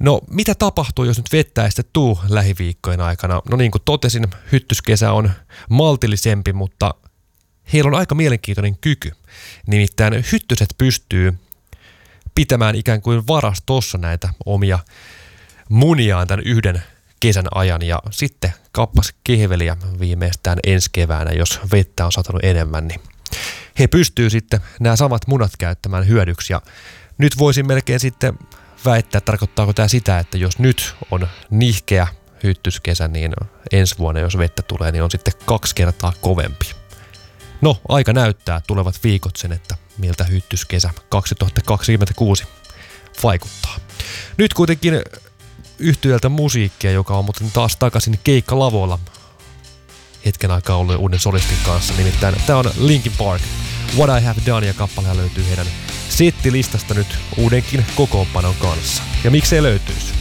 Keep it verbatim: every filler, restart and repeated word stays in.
No, mitä tapahtuu, jos nyt vettä ei sitten tuu lähiviikkojen aikana? No niin kuin totesin, hyttyskesä on maltillisempi, mutta heillä on aika mielenkiintoinen kyky. Nimittäin hyttyset pystyy pitämään ikään kuin varastossa näitä omia muniaan tämän yhden kesän ajan ja sitten kappas kehveliä viimeistään ensi keväänä, jos vettä on satanut enemmän, niin he pystyy sitten nämä samat munat käyttämään hyödyksi. Ja nyt voisin melkein sitten väittää, tarkoittaako tämä sitä, että jos nyt on nihkeä hyttyskesä, niin ensi vuonna, jos vettä tulee, niin on sitten kaksi kertaa kovempi. No, aika näyttää tulevat viikot sen, että miltä hyttyskesä kaksituhattakaksikymmentäkuusi vaikuttaa. Nyt kuitenkin yhtyöltä musiikkia, joka on muuten taas takaisin keikkalavoilla hetken aikaa ollut uuden solistin kanssa. Nimittäin tää on Linkin Park, What I Have Done, ja kappaleja löytyy heidän settilistasta nyt uudenkin kokoonpanon kanssa. Ja miksei löytyisi?